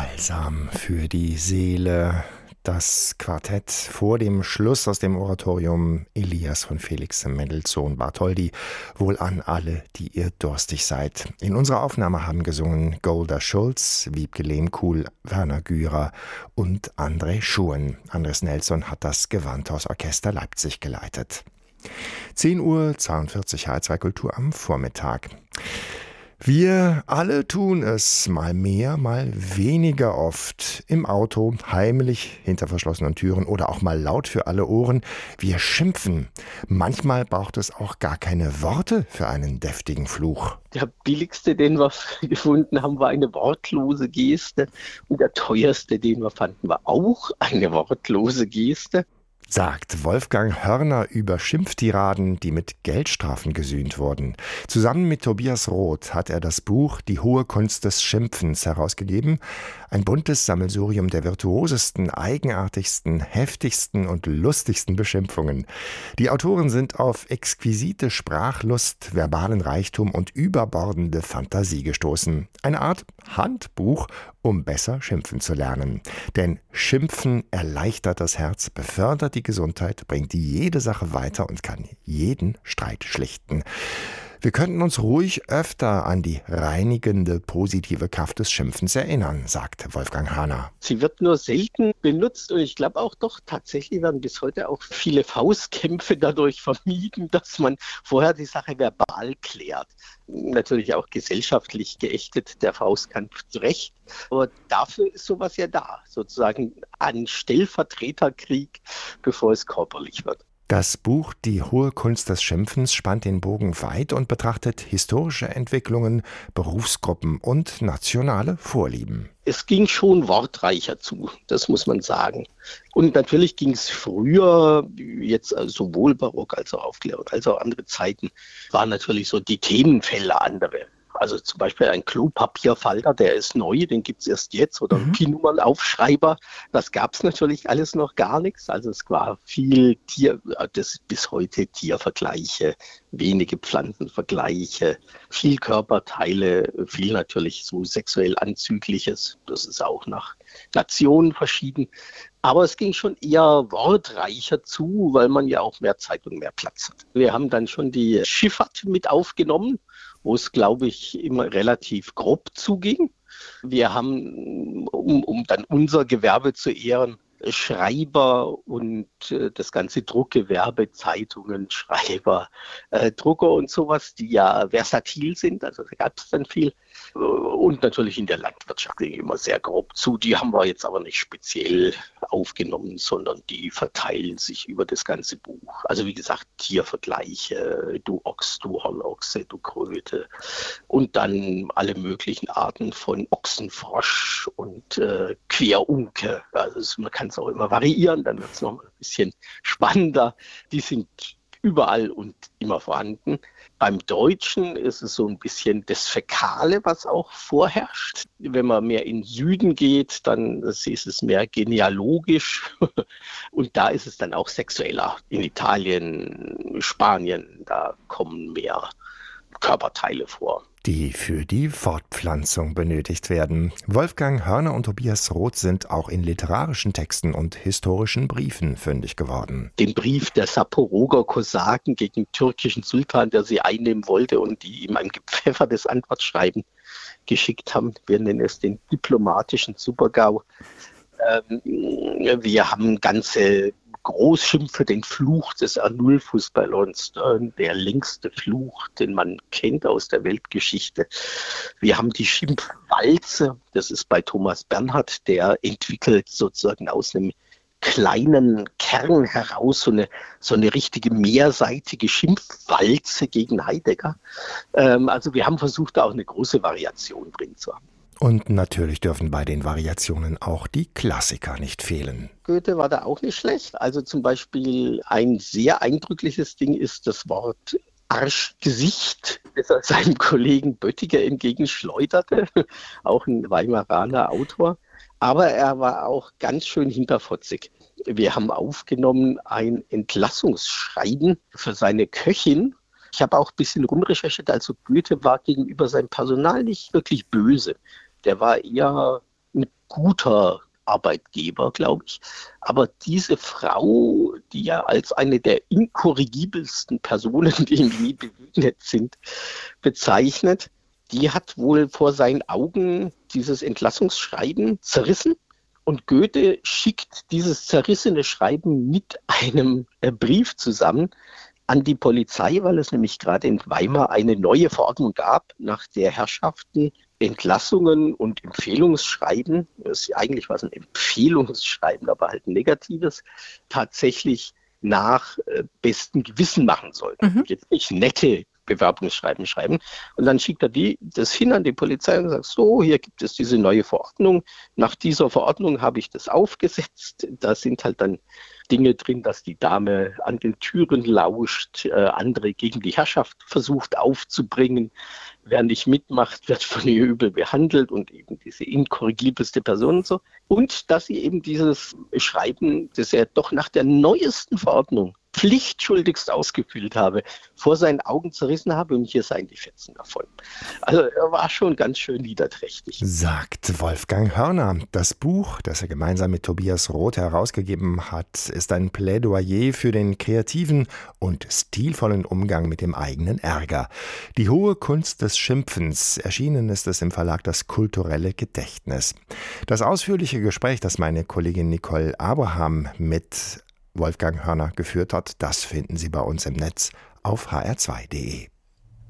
Balsam für die Seele. Das Quartett vor dem Schluss aus dem Oratorium Elias von Felix Mendelssohn Bartholdy. Wohl an alle, die ihr durstig seid. In unserer Aufnahme haben gesungen Golda Schulz, Wiebke Lehmkuhl, Werner Gürer und André Schuhen. Andres Nelson hat das Gewandhausorchester Leipzig geleitet. 10:42 Uhr H2 Kultur am Vormittag. Wir alle tun es, mal mehr, mal weniger oft. Im Auto, heimlich, hinter verschlossenen Türen oder auch mal laut für alle Ohren. Wir schimpfen. Manchmal braucht es auch gar keine Worte für einen deftigen Fluch. Der billigste, den wir gefunden haben, war eine wortlose Geste. Und der teuerste, den wir fanden, war auch eine wortlose Geste. Sagt Wolfgang Hörner über Schimpftiraden, die mit Geldstrafen gesühnt wurden. Zusammen mit Tobias Roth hat er das Buch Die hohe Kunst des Schimpfens herausgegeben. Ein buntes Sammelsurium der virtuosesten, eigenartigsten, heftigsten und lustigsten Beschimpfungen. Die Autoren sind auf exquisite Sprachlust, verbalen Reichtum und überbordende Fantasie gestoßen. Eine Art Handbuch, um besser schimpfen zu lernen. Denn Schimpfen erleichtert das Herz, befördert die Gesundheit, bringt jede Sache weiter und kann jeden Streit schlichten. Wir könnten uns ruhig öfter an die reinigende, positive Kraft des Schimpfens erinnern, sagt Wolfgang Hahner. Sie wird nur selten benutzt und ich glaube auch doch, tatsächlich werden bis heute auch viele Faustkämpfe dadurch vermieden, dass man vorher die Sache verbal klärt. Natürlich auch gesellschaftlich geächtet, der Faustkampf zu Recht. Aber dafür ist sowas ja da, sozusagen ein Stellvertreterkrieg, bevor es körperlich wird. Das Buch Die hohe Kunst des Schimpfens spannt den Bogen weit und betrachtet historische Entwicklungen, Berufsgruppen und nationale Vorlieben. Es ging schon wortreicher zu, das muss man sagen. Und natürlich ging es früher, jetzt sowohl Barock als auch Aufklärung, als auch andere Zeiten, waren natürlich so die Themenfelder andere. Also zum Beispiel ein Klopapierfalter, der ist neu, den gibt es erst jetzt, oder ein Pi-Nummern-Aufschreiber, das gab es natürlich alles noch gar nichts. Also es war viel Tier, das bis heute Tiervergleiche, wenige Pflanzenvergleiche, viel Körperteile, viel natürlich so sexuell Anzügliches. Das ist auch nach Nationen verschieden. Aber es ging schon eher wortreicher zu, weil man ja auch mehr Zeit und mehr Platz hat. Wir haben dann schon die Schifffahrt mit aufgenommen, wo es, glaube ich, immer relativ grob zuging. Wir haben, um dann unser Gewerbe zu ehren, Schreiber und das ganze Druckgewerbe, Zeitungen, Schreiber, Drucker und sowas, die ja versatil sind, also da gab es dann viel. Und natürlich in der Landwirtschaft ging immer sehr grob zu. Die haben wir jetzt aber nicht speziell aufgenommen, sondern die verteilen sich über das ganze Buch. Also wie gesagt, Tiervergleiche, du Ochs, du Hornochse, du Kröte und dann alle möglichen Arten von Ochsenfrosch und Querunke. Also man kann es auch immer variieren, dann wird es noch ein bisschen spannender. Die sind überall und immer vorhanden. Beim Deutschen ist es so ein bisschen das Fäkale, was auch vorherrscht. Wenn man mehr in den Süden geht, dann ist es mehr genealogisch und da ist es dann auch sexueller. In Italien, Spanien, da kommen mehr Körperteile vor, die für die Fortpflanzung benötigt werden. Wolfgang Hörner und Tobias Roth sind auch in literarischen Texten und historischen Briefen fündig geworden. Den Brief der Saporoger Kosaken gegen den türkischen Sultan, der sie einnehmen wollte und die ihm ein gepfeffertes Antwortschreiben geschickt haben. Wir nennen es den diplomatischen Super-GAU. Wir haben ganze Großschimpfe, den Fluch des Arnulfus-Ballons, der längste Fluch, den man kennt aus der Weltgeschichte. Wir haben die Schimpfwalze, das ist bei Thomas Bernhard, der entwickelt sozusagen aus einem kleinen Kern heraus so eine richtige mehrseitige Schimpfwalze gegen Heidegger. Also wir haben versucht, da auch eine große Variation drin zu haben. Und natürlich dürfen bei den Variationen auch die Klassiker nicht fehlen. Goethe war da auch nicht schlecht. Also zum Beispiel ein sehr eindrückliches Ding ist das Wort Arschgesicht, das er seinem Kollegen Böttiger entgegenschleuderte, auch ein Weimaraner Autor. Aber er war auch ganz schön hinterfotzig. Wir haben aufgenommen ein Entlassungsschreiben für seine Köchin. Ich habe auch ein bisschen rumrecherchiert, also Goethe war gegenüber seinem Personal nicht wirklich böse. Der war eher ein guter Arbeitgeber, glaube ich. Aber diese Frau, die ja als eine der inkorrigibelsten Personen, die ihm je begegnet sind, bezeichnet, die hat wohl vor seinen Augen dieses Entlassungsschreiben zerrissen. Und Goethe schickt dieses zerrissene Schreiben mit einem Brief zusammen an die Polizei, weil es nämlich gerade in Weimar eine neue Verordnung gab, nach der Herrschaften Entlassungen und Empfehlungsschreiben, eigentlich war es ein Empfehlungsschreiben, aber halt ein negatives, tatsächlich nach bestem Gewissen machen sollten. Jetzt nicht nette Bewerbungsschreiben schreiben. Und dann schickt er das hin an die Polizei und sagt, so, hier gibt es diese neue Verordnung. Nach dieser Verordnung habe ich das aufgesetzt. Da sind halt dann Dinge drin, dass die Dame an den Türen lauscht, andere gegen die Herrschaft versucht aufzubringen. Wer nicht mitmacht, wird von ihr übel behandelt und eben diese inkorrigibelste Person und so. Und dass sie eben dieses Schreiben, das er doch nach der neuesten Verordnung pflichtschuldigst ausgefüllt habe, vor seinen Augen zerrissen habe und hier seien die Fetzen davon. Also er war schon ganz schön niederträchtig. Sagt Wolfgang Hörner. Das Buch, das er gemeinsam mit Tobias Roth herausgegeben hat, ist ein Plädoyer für den kreativen und stilvollen Umgang mit dem eigenen Ärger. Die hohe Kunst des Schimpfens. Erschienen ist es im Verlag Das kulturelle Gedächtnis. Das ausführliche Gespräch, das meine Kollegin Nicole Abraham mit Wolfgang Hörner geführt hat, das finden Sie bei uns im Netz auf hr2.de.